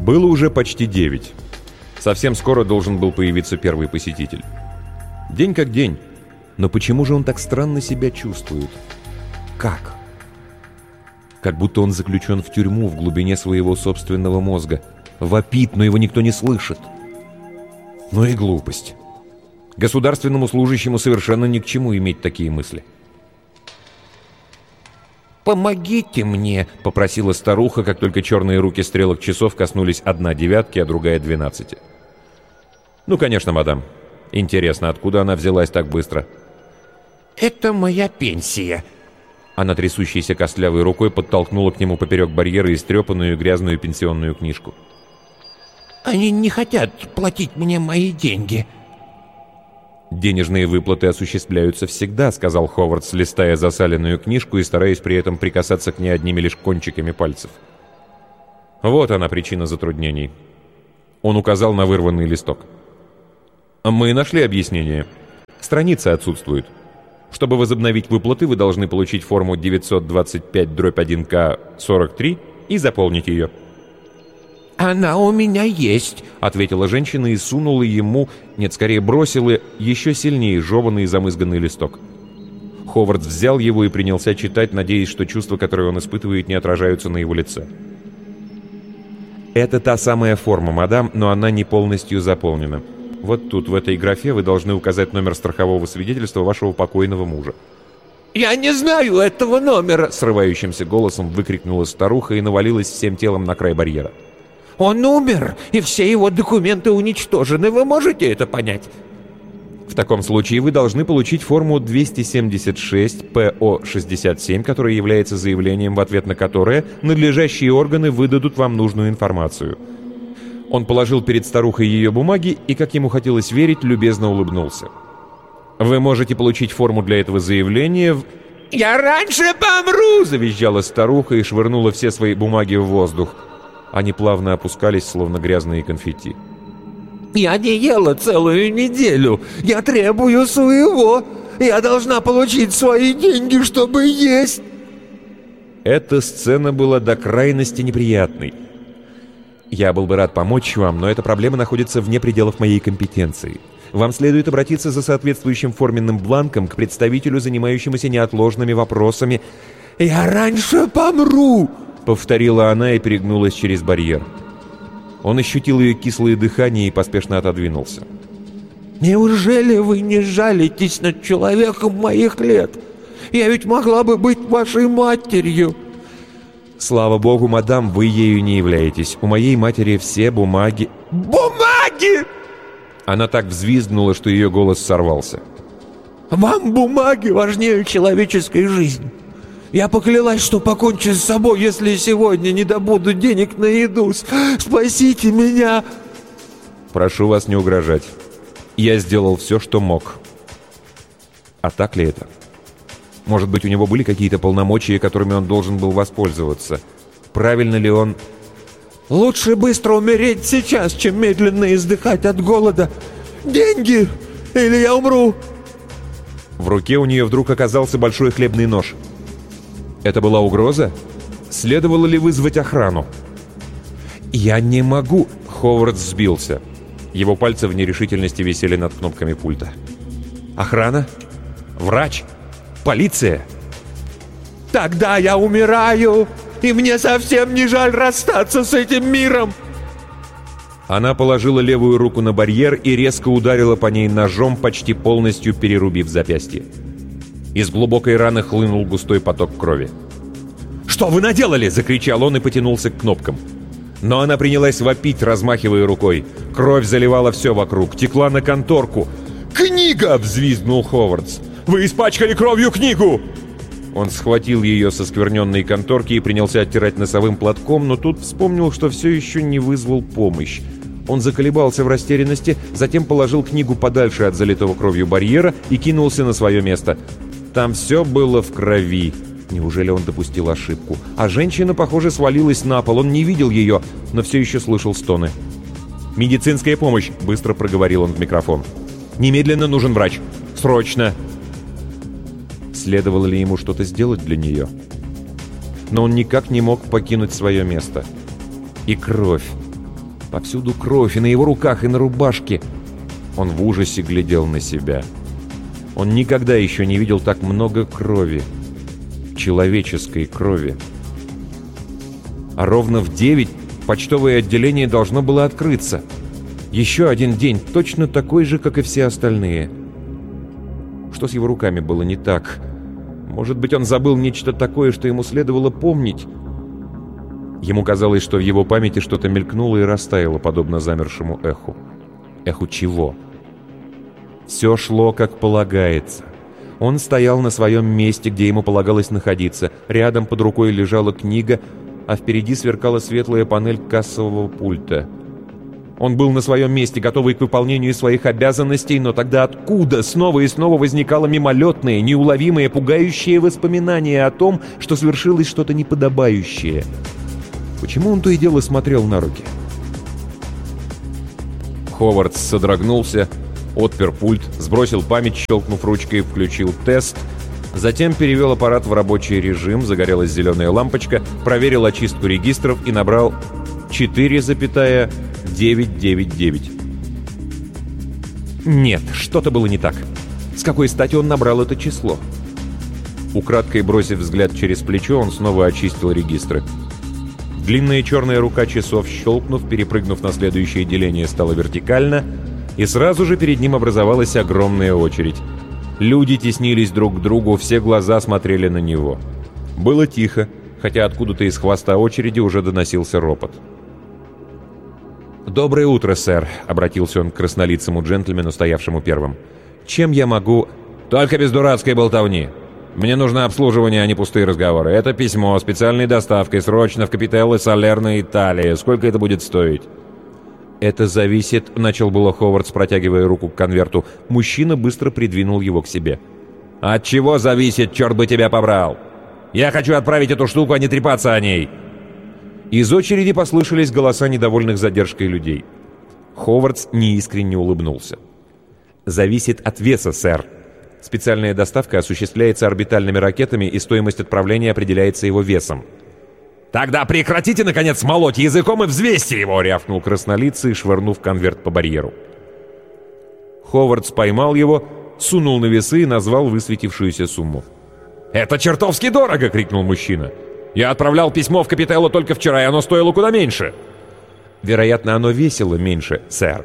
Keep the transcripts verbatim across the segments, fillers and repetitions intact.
Было уже почти девять. Совсем скоро должен был появиться первый посетитель. День как день. Но почему же он так странно себя чувствует? Как? Как будто он заключен в тюрьму в глубине своего собственного мозга. Вопит, но его никто не слышит. Ну и глупость. Государственному служащему совершенно ни к чему иметь такие мысли. «Помогите мне!» — попросила старуха, как только черные руки стрелок часов коснулись одна девятки, а другая двенадцати. «Ну, конечно, мадам. Интересно, откуда она взялась так быстро?» «Это моя пенсия». Она трясущейся костлявой рукой подтолкнула к нему поперек барьера истрепанную и грязную пенсионную книжку. «Они не хотят платить мне мои деньги». «Денежные выплаты осуществляются всегда», — сказал Ховардс, листая засаленную книжку и стараясь при этом прикасаться к ней одними лишь кончиками пальцев. Вот она причина затруднений. Он указал на вырванный листок. «Мы нашли объяснение. Страница отсутствует. Чтобы возобновить выплаты, вы должны получить форму девятьсот двадцать пять дробь один ка сорок три и заполнить ее». «Она у меня есть», — ответила женщина и сунула ему, нет, скорее бросила, еще сильнее жеванный и замызганный листок. Ховардс взял его и принялся читать, надеясь, что чувства, которые он испытывает, не отражаются на его лице. «Это та самая форма, мадам, но она не полностью заполнена. Вот тут, в этой графе, вы должны указать номер страхового свидетельства вашего покойного мужа». «Я не знаю этого номера!» — срывающимся голосом выкрикнула старуха и навалилась всем телом на край барьера. «Он умер, и все его документы уничтожены. Вы можете это понять?» «В таком случае вы должны получить форму двести семьдесят шесть пэ о шестьдесят семь, которая является заявлением, в ответ на которое надлежащие органы выдадут вам нужную информацию». Он положил перед старухой ее бумаги и, как ему хотелось верить, любезно улыбнулся. «Вы можете получить форму для этого заявления в...» «Я раньше помру!» — завизжала старуха и швырнула все свои бумаги в воздух. Они плавно опускались, словно грязные конфетти. «Я не ела целую неделю. Я требую своего. Я должна получить свои деньги, чтобы есть». Эта сцена была до крайности неприятной. «Я был бы рад помочь вам, но эта проблема находится вне пределов моей компетенции. Вам следует обратиться за соответствующим форменным бланком к представителю, занимающемуся неотложными вопросами». «Я раньше помру!» — повторила она и перегнулась через барьер. Он ощутил ее кислое дыхание и поспешно отодвинулся. «Неужели вы не жалитесь над человеком моих лет? Я ведь могла бы быть вашей матерью!» «Слава богу, мадам, вы ею не являетесь. У моей матери все бумаги...» «Бумаги!» Она так взвизгнула, что ее голос сорвался. «Вам бумаги важнее человеческой жизни. Я поклялась, что покончу с собой, если сегодня не добуду денег на еду. Спасите меня!» «Прошу вас не угрожать. Я сделал все, что мог». А так ли это? Может быть, у него были какие-то полномочия, которыми он должен был воспользоваться? Правильно ли он... «Лучше быстро умереть сейчас, чем медленно издыхать от голода. Деньги, или я умру!» В руке у нее вдруг оказался большой хлебный нож. Это была угроза? Следовало ли вызвать охрану? «Я не могу...» Ховард сбился. Его пальцы в нерешительности висели над кнопками пульта. «Охрана? Врач? Полиция?» «Тогда я умираю, и мне совсем не жаль расстаться с этим миром!» Она положила левую руку на барьер и резко ударила по ней ножом, почти полностью перерубив запястье. Из глубокой раны хлынул густой поток крови. «Что вы наделали?» — закричал он и потянулся к кнопкам. Но она принялась вопить, размахивая рукой. Кровь заливала все вокруг, текла на конторку. «Книга!» — взвизгнул Ховардс. «Вы испачкали кровью книгу!» Он схватил ее со скверненной конторки и принялся оттирать носовым платком, но тут вспомнил, что все еще не вызвал помощь. Он заколебался в растерянности, затем положил книгу подальше от залитого кровью барьера и кинулся на свое место. Там все было в крови. Неужели он допустил ошибку? А женщина, похоже, свалилась на пол. Он не видел ее, но все еще слышал стоны. «Медицинская помощь!» — быстро проговорил он в микрофон. «Немедленно нужен врач! Срочно!» Следовало ли ему что-то сделать для нее? Но он никак не мог покинуть свое место. И кровь. Повсюду кровь, и на его руках, и на рубашке. Он в ужасе глядел на себя. Он никогда еще не видел так много крови. Человеческой крови. А ровно в девять почтовое отделение должно было открыться. Еще один день, точно такой же, как и все остальные. Что с его руками было не так? Может быть, он забыл нечто такое, что ему следовало помнить? Ему казалось, что в его памяти что-то мелькнуло и растаяло, подобно замершему эху. Эху чего? Все шло, как полагается. Он стоял на своем месте, где ему полагалось находиться. Рядом под рукой лежала книга, а впереди сверкала светлая панель кассового пульта. Он был на своем месте, готовый к выполнению своих обязанностей, но тогда откуда снова и снова возникало мимолетное, неуловимое, пугающее воспоминание о том, что свершилось что-то неподобающее? Почему он то и дело смотрел на руки? Ховардс содрогнулся, отпер пульт, сбросил память, щелкнув ручкой, включил тест, затем перевел аппарат в рабочий режим, загорелась зеленая лампочка, проверил очистку регистров и набрал четыре девять девять девять. Нет, что-то было не так. С какой стати он набрал это число? Украдкой бросив взгляд через плечо, он снова очистил регистры. Длинная черная рука часов, щелкнув, перепрыгнув на следующее деление, стала вертикально, и сразу же перед ним образовалась огромная очередь. Люди теснились друг к другу, все глаза смотрели на него. Было тихо, хотя откуда-то из хвоста очереди уже доносился ропот. «Доброе утро, сэр», — обратился он к краснолицему джентльмену, стоявшему первым. «Чем я могу...» «Только без дурацкой болтовни. Мне нужно обслуживание, а не пустые разговоры. Это письмо специальной доставкой, срочно в Капителло, Салерно, Италия. Сколько это будет стоить?» «Это зависит...» — начал было Ховардс, протягивая руку к конверту. Мужчина быстро придвинул его к себе. «От чего зависит, черт бы тебя побрал? Я хочу отправить эту штуку, а не трепаться о ней!» Из очереди послышались голоса недовольных задержкой людей. Ховардс неискренне улыбнулся. «Зависит от веса, сэр. Специальная доставка осуществляется орбитальными ракетами, и стоимость отправления определяется его весом». «Тогда прекратите, наконец, молоть языком и взвесьте его!» — рявкнул краснолицый, швырнув конверт по барьеру. Ховардс поймал его, сунул на весы и назвал высветившуюся сумму. «Это чертовски дорого!» — крикнул мужчина. «Я отправлял письмо в Капителло только вчера, и оно стоило куда меньше!» «Вероятно, оно весило меньше, сэр».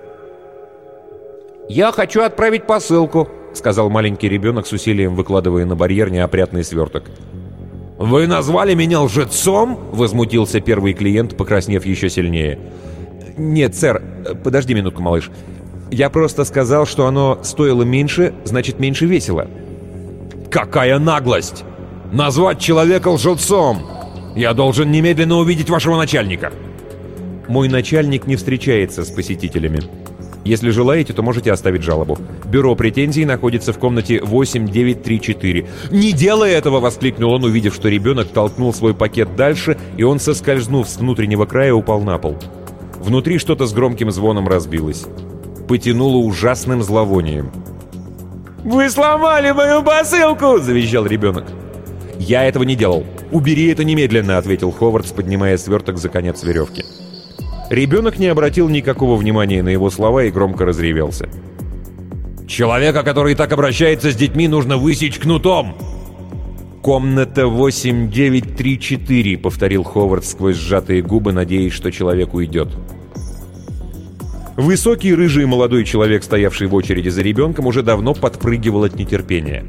«Я хочу отправить посылку», — сказал маленький ребенок с усилием, выкладывая на барьер неопрятный сверток. «Вы назвали меня лжецом?» — возмутился первый клиент, покраснев еще сильнее. «Нет, сэр, подожди минутку, малыш. Я просто сказал, что оно стоило меньше, значит, меньше весило». «Какая наглость! Назвать человека лжецом! Я должен немедленно увидеть вашего начальника!» «Мой начальник не встречается с посетителями. Если желаете, то можете оставить жалобу. Бюро претензий находится в комнате восемь девять три четыре». «Не делай этого!» — воскликнул он, увидев, что ребенок толкнул свой пакет дальше, и он, соскользнув с внутреннего края, упал на пол. Внутри что-то с громким звоном разбилось. Потянуло ужасным зловонием. «Вы сломали мою посылку!» — завизжал ребенок. «Я этого не делал. Убери это немедленно!» — ответил Ховардс, поднимая сверток за конец веревки. Ребенок не обратил никакого внимания на его слова и громко разревелся. «Человека, который так обращается с детьми, нужно высечь кнутом!» «Комната восемь девять три четыре», — повторил Ховард сквозь сжатые губы, надеясь, что человек уйдет. Высокий, рыжий молодой человек, стоявший в очереди за ребенком, уже давно подпрыгивал от нетерпения.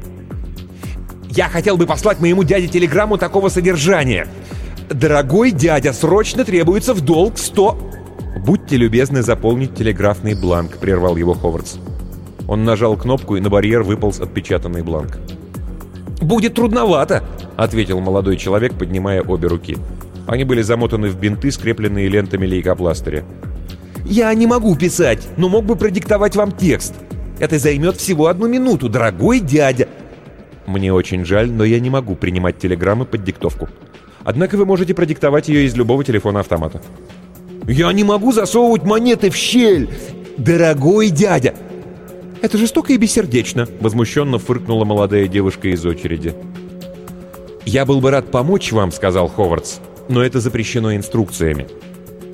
«Я хотел бы послать моему дяде телеграмму такого содержания. Дорогой дядя, срочно требуется в долг сто...» «Будьте любезны заполнить телеграфный бланк», — прервал его Ховардс. Он нажал кнопку, и на барьер выполз отпечатанный бланк. «Будет трудновато», — ответил молодой человек, поднимая обе руки. Они были замотаны в бинты, скрепленные лентами лейкопластыря. «Я не могу писать, но мог бы продиктовать вам текст. Это займет всего одну минуту, дорогой дядя». «Мне очень жаль, но я не могу принимать телеграммы под диктовку. Однако вы можете продиктовать ее из любого телефона-автомата». «Я не могу засовывать монеты в щель, дорогой дядя!» «Это жестоко и бессердечно», — возмущенно фыркнула молодая девушка из очереди. «Я был бы рад помочь вам», — сказал Ховардс, — «но это запрещено инструкциями».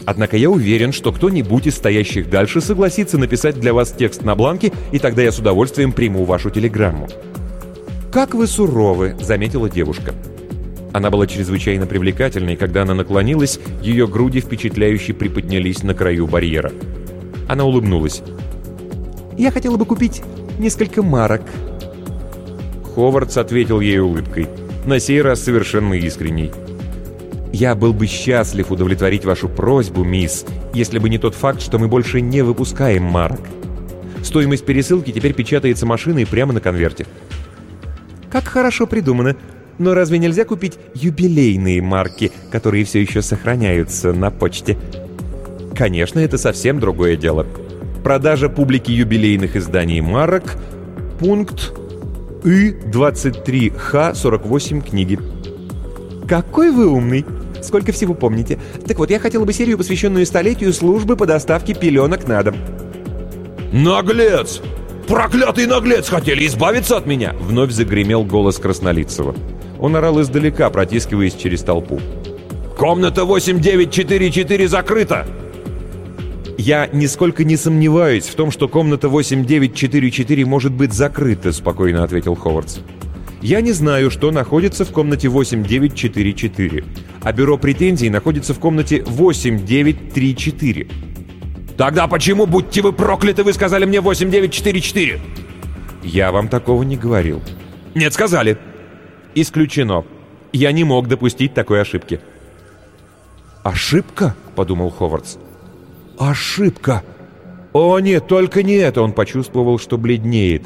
Однако я уверен, что кто-нибудь из стоящих дальше согласится написать для вас текст на бланке, и тогда я с удовольствием приму вашу телеграмму». «Как вы суровы», — заметила девушка. Она была чрезвычайно привлекательной, когда она наклонилась, ее груди впечатляюще приподнялись на краю барьера. Она улыбнулась. «Я хотела бы купить несколько марок». Ховардс ответил ей улыбкой, на сей раз совершенно искренней. «Я был бы счастлив удовлетворить вашу просьбу, мисс, если бы не тот факт, что мы больше не выпускаем марок. Стоимость пересылки теперь печатается машиной прямо на конверте». «Как хорошо придумано. Но разве нельзя купить юбилейные марки, которые все еще сохраняются на почте?» «Конечно, это совсем другое дело. Продажа публике юбилейных изданий марок. Пункт И двадцать три Х сорок восемь книги». «Какой вы умный! Сколько всего помните. Так вот, я хотела бы серию, посвященную столетию службы по доставке пеленок на дом». «Наглец! Проклятый наглец! Хотели избавиться от меня!» Вновь загремел голос Краснолицего. Он орал издалека, протискиваясь через толпу. «Комната восемь девять четыре четыре закрыта!» «Я нисколько не сомневаюсь в том, что комната восемь девять четыре четыре может быть закрыта», — спокойно ответил Ховардс. «Я не знаю, что находится в комнате восемь девять четыре четыре, а бюро претензий находится в комнате восемь девять три четыре». «Тогда почему, будьте вы прокляты, вы сказали мне восемь девять четыре четыре?» «Я вам такого не говорил». «Нет, сказали». «Исключено. Я не мог допустить такой ошибки». «Ошибка?» — подумал Ховардс. «Ошибка!» «О, нет, только не это!» — он почувствовал, что бледнеет.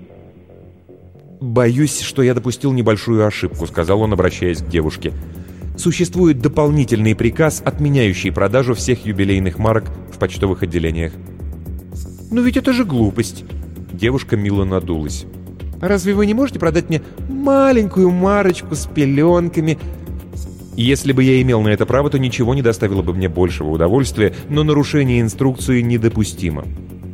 «Боюсь, что я допустил небольшую ошибку», — сказал он, обращаясь к девушке. «Существует дополнительный приказ, отменяющий продажу всех юбилейных марок в почтовых отделениях». «Но ведь это же глупость!» Девушка мило надулась. «Разве вы не можете продать мне маленькую марочку с пеленками?» «Если бы я имел на это право, то ничего не доставило бы мне большего удовольствия, но нарушение инструкции недопустимо».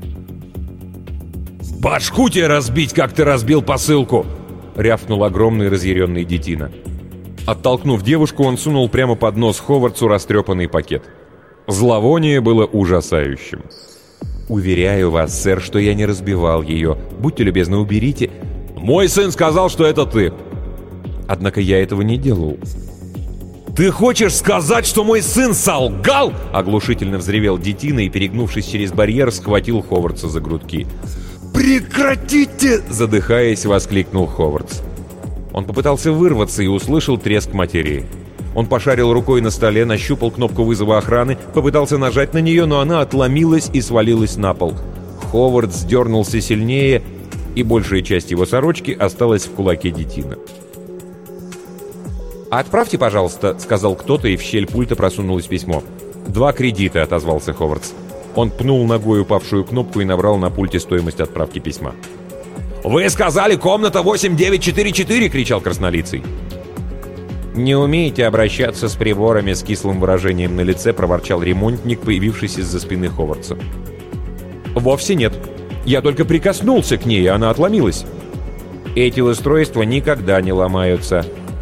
«Башку тебе разбить, как ты разбил посылку!» — рявкнул огромный разъяренный детина. Оттолкнув девушку, он сунул прямо под нос Ховардсу растрепанный пакет. Зловоние было ужасающим. «Уверяю вас, сэр, что я не разбивал ее. Будьте любезны, уберите...» «Мой сын сказал, что это ты!» «Однако я этого не делал». «Ты хочешь сказать, что мой сын солгал?» Оглушительно взревел детина и, перегнувшись через барьер, схватил Ховардса за грудки. «Прекратите!» — задыхаясь, воскликнул Ховардс. Он попытался вырваться и услышал треск материи. Он пошарил рукой на столе, нащупал кнопку вызова охраны, попытался нажать на нее, но она отломилась и свалилась на пол. Ховардс дернулся сильнее, и большая часть его сорочки осталась в кулаке детина. «Отправьте, пожалуйста», — сказал кто-то, и в щель пульта просунулось письмо. «Два кредита», — отозвался Ховардс. Он пнул ногой упавшую кнопку и набрал на пульте стоимость отправки письма. «Вы сказали, комната восемь девять четыре четыре!» — кричал краснолицый. «Не умеете обращаться с приборами?» — с кислым выражением на лице проворчал ремонтник, появившийся из-за спины Ховардса. «Вовсе нет. Я только прикоснулся к ней, и она отломилась». «Эти устройства никогда не ломаются».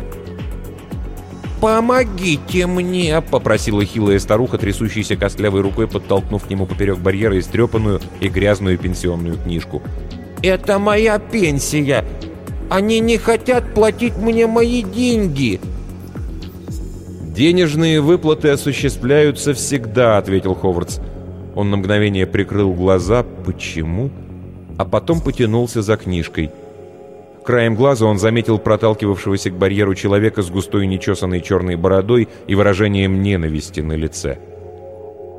«Помогите мне!» — попросила хилая старуха, трясущейся костлявой рукой, подтолкнув к нему поперек барьера истрепанную и грязную пенсионную книжку. «Это моя пенсия! Они не хотят платить мне мои деньги!» «Денежные выплаты осуществляются всегда», — ответил Ховардс. Он на мгновение прикрыл глаза. Почему? А потом потянулся за книжкой. Краем глаза он заметил проталкивавшегося к барьеру человека с густой нечесанной черной бородой и выражением ненависти на лице.